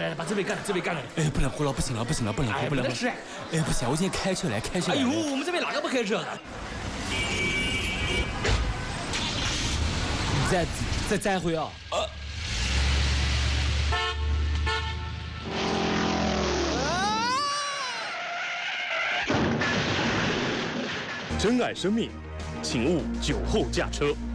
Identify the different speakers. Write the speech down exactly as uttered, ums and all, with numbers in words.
Speaker 1: 来来，把这杯干了，这杯干了。
Speaker 2: 哎，不能喝了，不行了，不行了，不能喝，不能喝。哎，不行，我今天开车来，开车来。
Speaker 1: 哎呦，我们这边哪个不开车的？再再再回啊！呃。
Speaker 3: 珍爱生命，请勿酒后驾车。